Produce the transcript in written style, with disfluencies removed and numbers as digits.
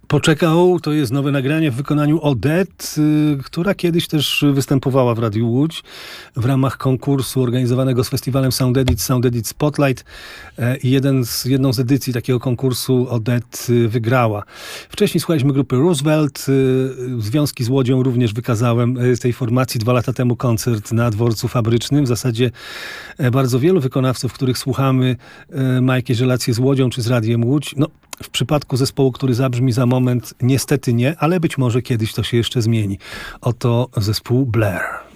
Poczekał, to jest nowe nagranie w wykonaniu Odette, która kiedyś też występowała w Radiu Łódź w ramach konkursu organizowanego z festiwalem Sound Edit Spotlight. Jedną z edycji takiego konkursu Odette wygrała. Wcześniej słuchaliśmy grupy Roosevelt. Związki z Łodzią również wykazałem z tej formacji 2 lata temu koncert na Dworcu Fabrycznym. W zasadzie bardzo wielu wykonawców, których słuchamy, ma jakieś relacje z Łodzią czy z Radiem Łódź. No, w przypadku zespołu, który zabrzmi za moment, niestety nie, ale być może kiedyś to się jeszcze zmieni. Oto zespół Blair.